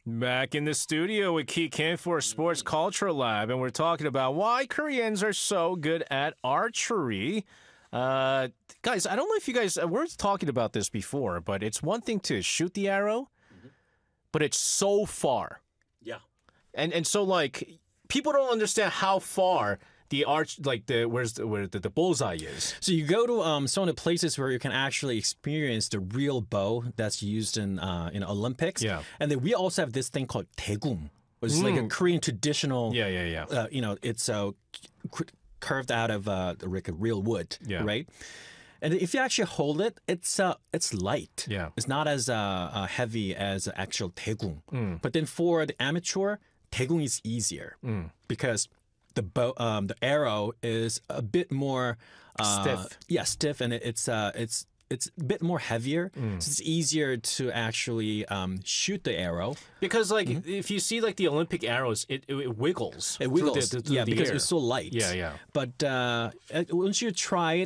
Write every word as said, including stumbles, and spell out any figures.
Back in the studio with Ki Kim for Sports Culture Lab, and we're talking about why Koreans are so good at archery. Uh, guys, I don't know if you guys, we're talking about this before, but it's one thing to shoot the arrow, mm-hmm. but it's so far. Yeah. And and so, like, people don't understand how far the arch, like, the where's the, where the, the bullseye is. So you go to um, some of the places where you can actually experience the real bow that's used in uh, in Olympics. Yeah. And then we also have this thing called daegum, which is like a Korean traditional. Yeah, yeah, yeah. Uh, you know, it's uh, c- curved out of uh, like a real wood, Yeah. right? And if you actually hold it, it's uh, it's light. Yeah. It's not as uh, uh, heavy as actual daegum. Mm. But then for the amateur, daegum is easier Mm. because the bow, um, the arrow is a bit more uh, Stiff. Yeah, stiff, and it, it's uh, it's it's a bit more heavier. Mm. So it's easier to actually um, shoot the arrow. Because, like, if you see, like, the Olympic arrows, it, it, it wiggles. It through wiggles, the- the- through yeah, the because air. it's so light. Yeah, yeah. But uh, once you try it.